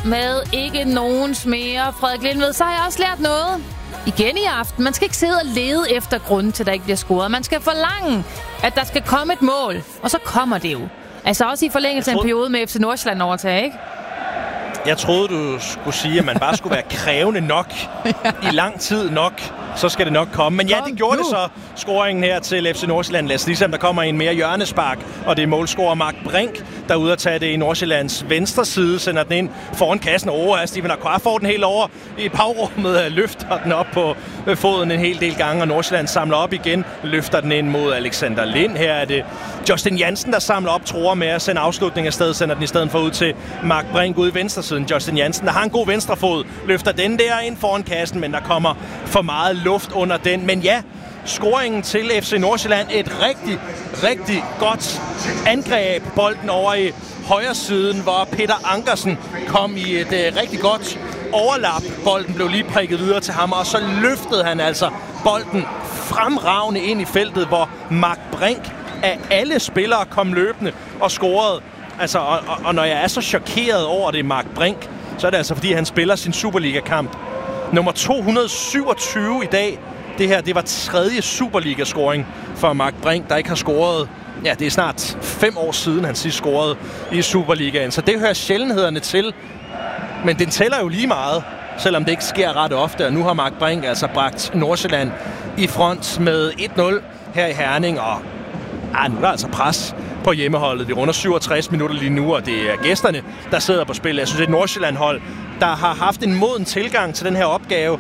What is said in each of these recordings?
med ikke nogens mere. Frederik Lindved, så har jeg også lært noget igen i aften. Man skal ikke sidde og lede efter grunden til, at der ikke bliver scoret. Man skal forlange, at der skal komme et mål. Og så kommer det jo. Altså også i forlængelse af en periode med FC Nordsjælland overtag, ikke? Jeg troede, du skulle sige, at man bare skulle være krævende nok i lang tid nok. Så skal det nok komme. Men ja, det gjorde det så. Scoringen her til FC Nordsjælland. Lad os ligesom, der kommer en mere hjørnespark, og det er målscorer Mark Brink, der er ude at tage det i Nordsjællands venstre side, sender den ind foran kassen. Steven Aqua får den helt over i bagrummet, løfter den op på foden en hel del gange, og Nordsjælland samler op igen, løfter den ind mod Alexander Lind. Her er det Justin Jansen, der samler op, tror med at sende afslutning afsted, sender den i stedet for ud til Mark Brink ude i venstresiden. Justin Jansen, der har en god venstrefod, løfter den der ind foran kassen, men der kommer for meget luft under den. Men ja, scoringen til FC Nordsjælland. Et rigtig godt angreb. Bolden over i højre siden, hvor Peter Ankersen kom i et rigtig godt overlap. Bolden blev lige prikket videre til ham, og så løftede han altså bolden fremragende ind i feltet, hvor Mark Brink af alle spillere kom løbende og scorede. Altså, og når jeg er så chokeret over det, Mark Brink, så er det altså, fordi han spiller sin Superliga-kamp. Nummer 227 i dag. Det var tredje Superliga-scoring for Mark Brink, der ikke har scoret. Ja, det er snart 5 år siden, han sidst scorede i Superligaen. Så det hører sjældenhederne til. Men den tæller jo lige meget, selvom det ikke sker ret ofte. Og nu har Mark Brink altså bragt Nordsjælland i front med 1-0 her i Herning. Og nu er der altså pres på hjemmeholdet. Det runder 67 minutter lige nu, og det er gæsterne, der sidder på spil. Jeg synes, det er et Nordsjælland-hold, der har haft en moden tilgang til den her opgave.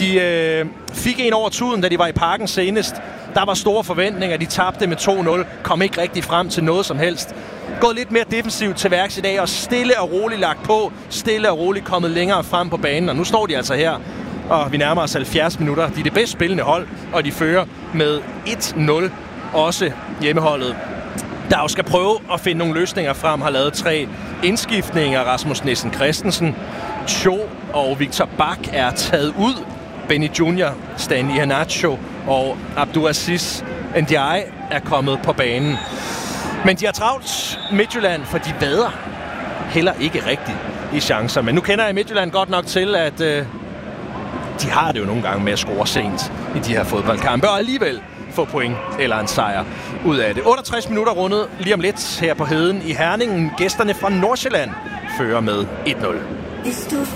De fik en over tuden, da de var i Parken senest. Der var store forventninger. De tabte med 2-0. Kom ikke rigtig frem til noget som helst. Gået lidt mere defensivt til værks i dag, og stille og roligt lagt på. Stille og roligt kommet længere frem på banen. Og nu står de altså her, og vi nærmer os 70 minutter. De er det bedst spillende hold, og de fører med 1-0. Også hjemmeholdet, der jo skal prøve at finde nogle løsninger frem, har lavet 3 indskiftninger. Rasmus Nielsen Christensen, Cho og Victor Bak er taget ud. Benny Junior, Stanley Iheanacho og Abdulaziz Ndiaye er kommet på banen. Men de har travlt Midtjylland, for de vader heller ikke rigtigt i chancer. Men nu kender jeg Midtjylland godt nok til, at de har det jo nogle gange med at score sent i de her fodboldkampe, og alligevel få point eller en sejr ud af det. 68 minutter rundet lige om lidt her på Heden i Herningen. Gæsterne fra Nordsjælland fører med 1-0. Hvis du